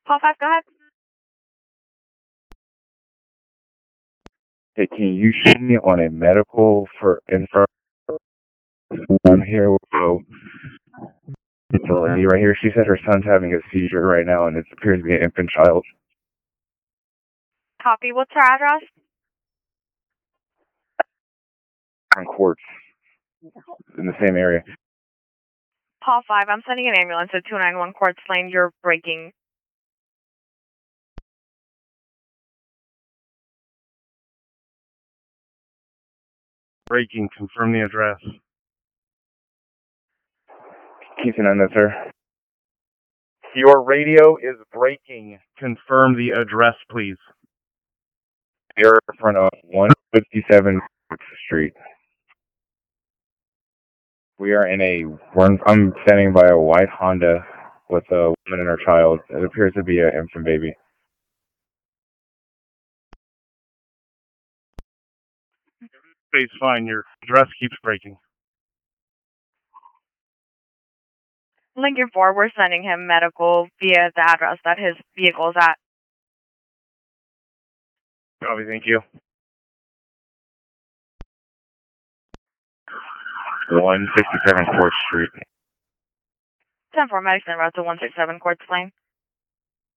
Call 5, go ahead. Hey, can you shoot me on a medical for info? I'm here with the lady right here. She said her son's having a seizure right now, and it appears to be an infant child. Copy. What's her address? On Quartz, in the same area. Call 5. I'm sending an ambulance at 291 Quartz Lane. You're breaking. Breaking. Confirm the address. Keep an eye on that, sir. Your radio is breaking. Confirm the address, please. You're in front of 157 Street. We are I'm standing by a white Honda with a woman and her child. It appears to be an infant baby. Space fine. Your address keeps breaking. Lincoln 4, we're sending him medical via the address that his vehicle is at. Copy, thank you. 167 Court Street. 10-4 medics en route to 167 Quartz Lane.